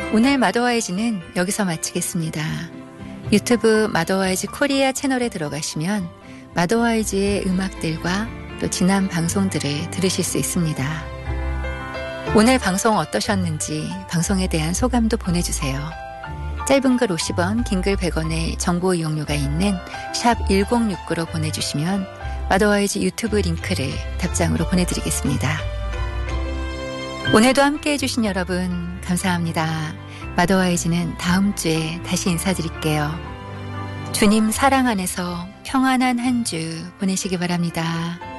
오늘 마더와이즈는 여기서 마치겠습니다. 유튜브 마더와이즈 코리아 채널에 들어가시면 마더와이즈의 음악들과 또 지난 방송들을 들으실 수 있습니다. 오늘 방송 어떠셨는지 방송에 대한 소감도 보내주세요. 짧은 글 50원, 긴 글 100원의 정보 이용료가 있는 샵 1069로 보내주시면 마더와이즈 유튜브 링크를 답장으로 보내드리겠습니다. 오늘도 함께 해주신 여러분 감사합니다. 마더와이즈는 다음 주에 다시 인사드릴게요. 주님 사랑 안에서 평안한 한 주 보내시기 바랍니다.